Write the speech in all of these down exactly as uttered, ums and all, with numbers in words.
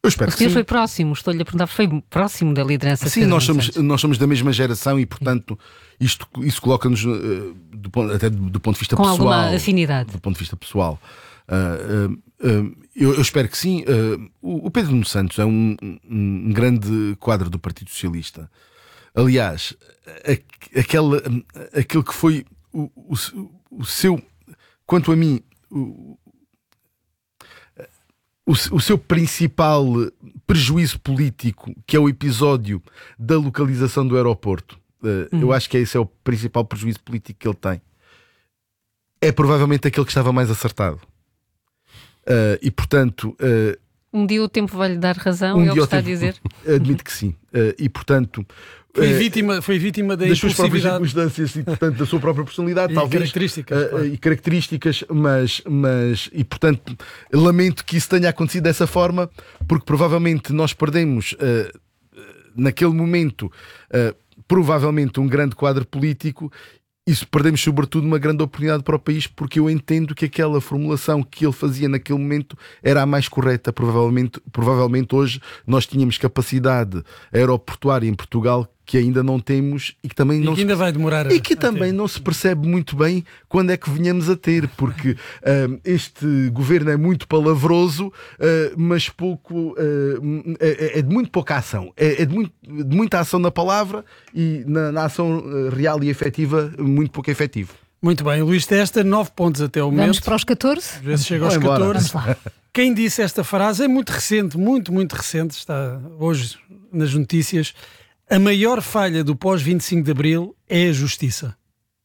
Eu espero o que senhor sim. foi próximo, estou-lhe a perguntar, foi próximo da liderança. Sim, nós somos, nós somos da mesma geração e, portanto, isto, isso coloca-nos, uh, do ponto, até do, do ponto de vista com pessoal. alguma afinidade. Do ponto de vista pessoal. Uh, uh, uh, eu, eu espero que sim. Uh, o, o Pedro Nuno Santos é um, um, um grande quadro do Partido Socialista. Aliás, a, aquela, aquele que foi o, o, o seu, quanto a mim, o, o, o seu principal prejuízo político, que é o episódio da localização do aeroporto. Uh, hum. Eu acho que esse é o principal prejuízo político que ele tem. É provavelmente aquele que estava mais acertado. Uh, e portanto uh, um dia o tempo vai lhe dar razão, um é o que está tempo, a dizer. Admito que sim. Uh, e portanto foi uh, vítima, foi vítima da das suas próprias impulsividade circunstâncias e portanto da sua própria personalidade e talvez, características, uh, claro. e características mas, mas e portanto lamento que isso tenha acontecido dessa forma, porque provavelmente nós perdemos uh, naquele momento uh, provavelmente um grande quadro político. Isso perdemos sobretudo uma grande oportunidade para o país, porque eu entendo que aquela formulação que ele fazia naquele momento era a mais correta. Provavelmente, provavelmente hoje nós tínhamos capacidade aeroportuária em Portugal que ainda não temos e que também e não que ainda se... vai demorar e que a também ter. Não se percebe muito bem quando é que venhamos a ter, porque uh, este governo é muito palavroso, uh, mas pouco uh, é, é de muito pouca ação, é, é de, muito, de muita ação na palavra e na, na ação real e efetiva muito pouco efetivo. Muito bem, Luís Testa, nove pontos até o momento. Vamos para os catorze? Às vezes chega aos catorze. Quem disse esta frase é muito recente, muito, muito recente, está hoje nas notícias. A maior falha do pós vinte e cinco de Abril é a justiça.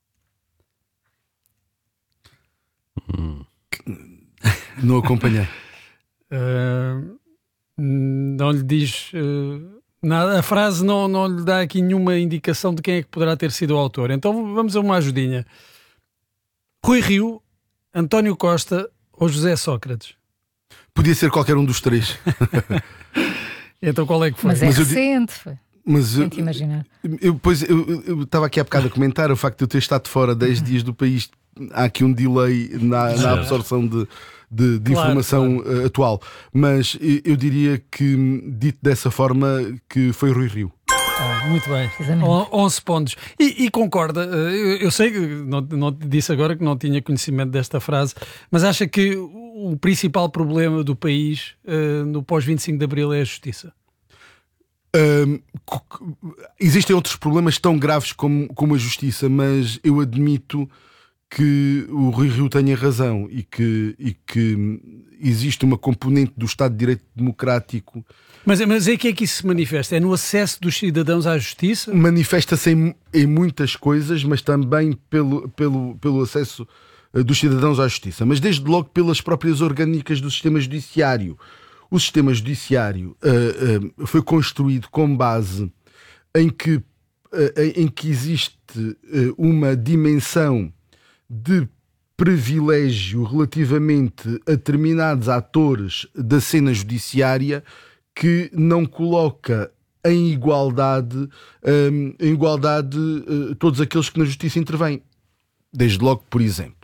Hum. Não acompanhei. Uh, não lhe diz uh, nada. A frase não, não lhe dá aqui nenhuma indicação de quem é que poderá ter sido o autor. Então vamos a uma ajudinha. Rui Rio, António Costa ou José Sócrates? Podia ser qualquer um dos três. Então qual é que foi? Mas é Mas eu recente, foi. Mas eu, Tente imaginar. Eu, pois, eu, eu estava aqui há bocado a comentar o facto de eu ter estado fora dez dias do país. Há aqui um delay na, na absorção de, de, de claro, informação claro. atual. Mas eu, eu diria que, dito dessa forma, que foi Rui Rio. Ah, muito bem, onze pontos. E, e concorda, eu, eu sei que não, não te disse agora que não tinha conhecimento desta frase, mas acha que o principal problema do país uh, no pós vinte e cinco de Abril é a justiça? Um, existem outros problemas tão graves como, como a justiça, mas eu admito que o Rui Rio tenha razão e que, e que existe uma componente do Estado de Direito Democrático. Mas, mas é que é que isso se manifesta? É no acesso dos cidadãos à justiça? Manifesta-se em, em muitas coisas, mas também pelo, pelo, pelo acesso dos cidadãos à justiça, mas desde logo pelas próprias orgânicas do sistema judiciário. O sistema judiciário uh, uh, foi construído com base em que, uh, em que existe uh, uma dimensão de privilégio relativamente a determinados atores da cena judiciária que não coloca em igualdade, um, em igualdade uh, todos aqueles que na justiça intervêm. Desde logo, por exemplo,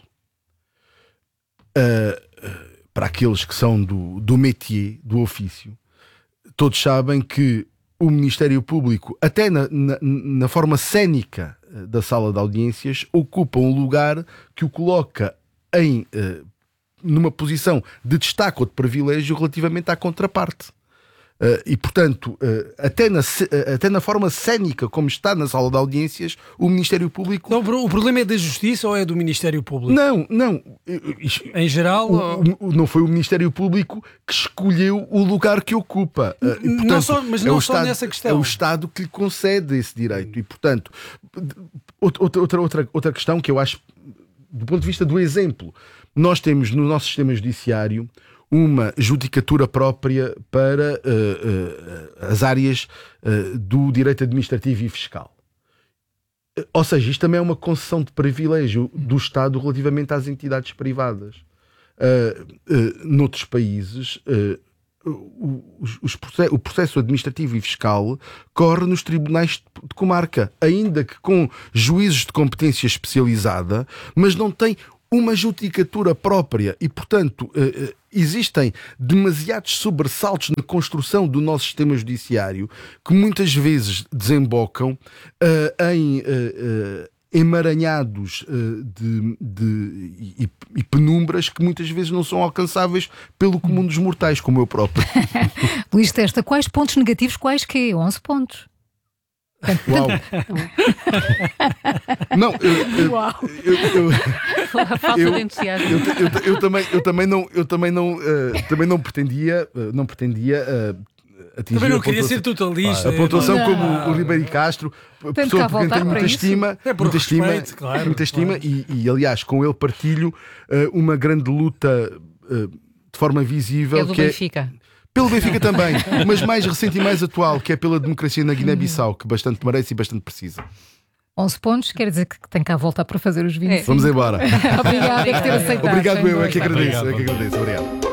uh, para aqueles que são do, do métier, do ofício, todos sabem que o Ministério Público, até na, na, na forma cénica da sala de audiências, ocupa um lugar que o coloca em, uh, numa posição de destaque ou de privilégio relativamente à contraparte. Uh, e, portanto, uh, até, na, uh, até na forma cénica como está na sala de audiências, o Ministério Público... Não, o problema é da Justiça ou é do Ministério Público? Não, não. Em geral? O, ou... o, não foi o Ministério Público que escolheu o lugar que ocupa. Uh, e, portanto, não só, mas não é só Estado, nessa questão. É o Estado que lhe concede esse direito. E, portanto, outra, outra, outra, outra questão que eu acho, do ponto de vista do exemplo, nós temos no nosso sistema judiciário uma judicatura própria para uh, uh, as áreas uh, do direito administrativo e fiscal. Uh, ou seja, isto também é uma concessão de privilégio do Estado relativamente às entidades privadas. Uh, uh, noutros países, uh, os, os processos, o processo administrativo e fiscal corre nos tribunais de comarca, ainda que com juízes de competência especializada, mas não tem uma judicatura própria e, portanto, existem demasiados sobressaltos na construção do nosso sistema judiciário que muitas vezes desembocam uh, em... Uh, uh, emaranhados uh, de, de, e, e penumbras que muitas vezes não são alcançáveis pelo comum dos mortais, como eu próprio. Luís Testa, quais pontos negativos, quais que? onze pontos. Uau! Não, eu, eu, Uau. eu, eu, A falta eu, de entusiasmo. eu, eu, eu, eu também, eu também não, eu também não, uh, também não pretendia, uh, não pretendia uh, atingir Também não a queria pontuação- ser totalista. a pontuação Não. como o Ribeiro e Castro, pessoa cá por quem voltar tenho para muita isso. estima, É por muita estima, respeito, claro, muita estima claro. E, e aliás com ele partilho uh, uma grande luta uh, de forma visível É do que é Benfica. pelo Benfica também, mas mais recente e mais atual, que é pela democracia na Guiné-Bissau, que bastante merece e bastante precisa. onze pontos, quer dizer que tem cá voltar para fazer os vinte e cinco. Vamos embora. Obrigada por ter aceitado. Obrigado, Foi eu é bom. que agradeço, Obrigado. é que agradeço. Obrigado.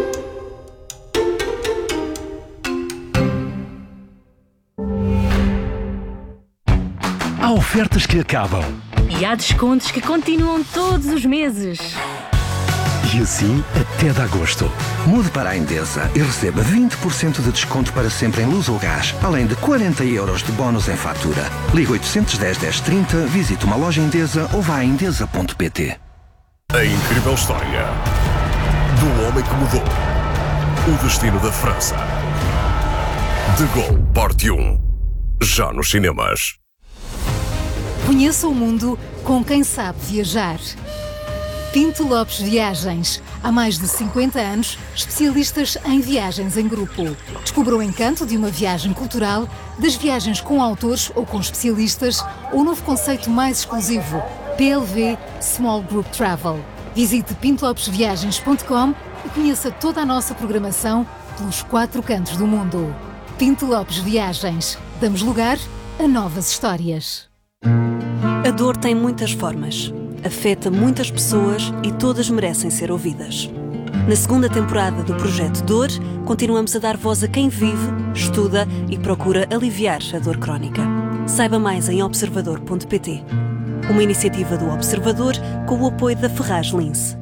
Há ofertas que acabam E há descontos que continuam todos os meses. e assim até de agosto. Mude para a Endesa e receba vinte por cento de desconto para sempre em luz ou gás, além de quarenta euros de bónus em fatura. Ligue oitocentos e dez, dez trinta, visite uma loja Endesa ou vá a endesa ponto pt. A incrível história do homem que mudou o destino da França. De Gaulle, parte um. Já nos cinemas. Conheça o mundo com quem sabe viajar. Pinto Lopes Viagens. Há mais de cinquenta anos, especialistas em viagens em grupo. Descubra o encanto de uma viagem cultural, das viagens com autores ou com especialistas, ou o novo conceito mais exclusivo, P L V Small Group Travel. Visite pinto lopes viagens ponto com e conheça toda a nossa programação pelos quatro cantos do mundo. Pinto Lopes Viagens. Damos lugar a novas histórias. A dor tem muitas formas, afeta muitas pessoas e todas merecem ser ouvidas. Na segunda temporada do Projeto Dor, continuamos a dar voz a quem vive, estuda e procura aliviar a dor crónica. Saiba mais em observador ponto pt. Uma iniciativa do Observador com o apoio da Ferraz Lince.